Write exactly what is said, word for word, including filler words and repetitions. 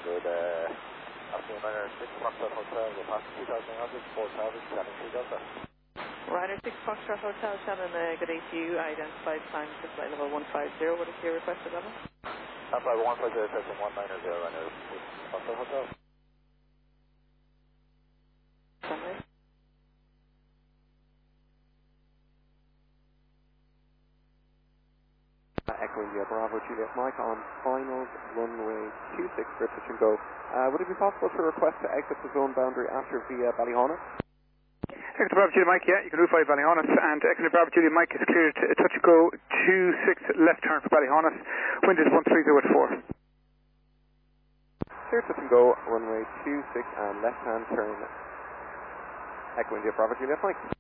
good uh, afternoon, Ryanair six Foxtrot Hotel, the past two thousand eight hundred, four thousand, Shannon three Delta. Ryanair six Foxtrot Hotel, Shannon, uh, good day to you. Identified time to flight level one five zero. What is your requested level? Alpha one five zero, testing one nine zero, Ryanair six Foxtrot Hotel. Sunrise. Echo India Bravo Juliet Mike on final runway two six for touch and go. Uh, would it be possible to request to exit the zone boundary after via Ballyhonus? Exit Bravo Juliet Mike, yeah, you can do five Ballyhonus, and exit Bravo Juliet Mike is clear to touch and go two six left turn for Ballyhonus. Wind is one three zero at four. Clear touch and go, runway two six and left hand turn. Echo India Bravo Juliet Mike.